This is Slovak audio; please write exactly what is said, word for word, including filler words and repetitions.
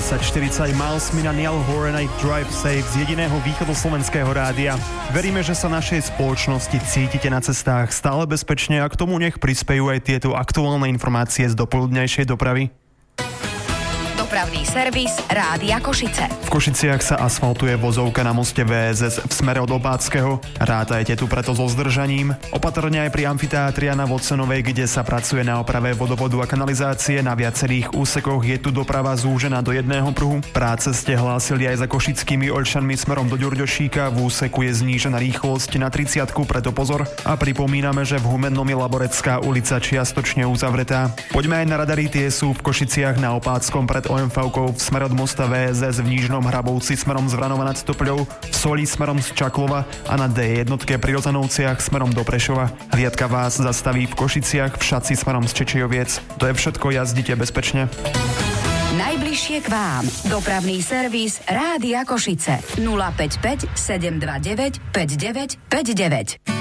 desať štyridsať Miles Mina Neil Horan aj Drive Safe z jediného východoslovenského rádia. Veríme, že sa našej spoločnosti cítite na cestách stále bezpečne a k tomu nech prispejú aj tieto aktuálne informácie z dopoludňajšej dopravy. Dopravný servis Rádia Košice. V Košiciach sa asfaltuje vozovka na moste vé es es v smere od Opáckeho. Rátajte tu preto so zdržaním. Opatrne aj pri amfiteátri na Vocenovej, kde sa pracuje na oprave vodovodu a kanalizácie. Na viacerých úsekoch je tu doprava zúžená do jedného pruhu. Práce ste hlásili aj za Košickými Oľšanmi smerom do Ďurďošíka. V úseku je znížená rýchlosť na tridsiatku, preto pozor. A pripomíname, že v Humennom je Laborecká ulica čiastočne uzavretá. Poďme aj na radary, tie sú v Košiciach na Opáckom pred ó em vé-kou, v smere od mosta vé es es v Nížnom Hrabovci smerom z Vranova nad Topľou, v Soli smerom z Čaklova a na dé jednotke pri Rozanovciach smerom do Prešova. Hliadka vás zastaví v Košiciach, v Šaci smerom z Čečijoviec. To je všetko, jazdite bezpečne. Najbližšie k vám. Dopravný servis Rádia Košice. nula päť päť sedem dva deväť päť deväť päť deväť.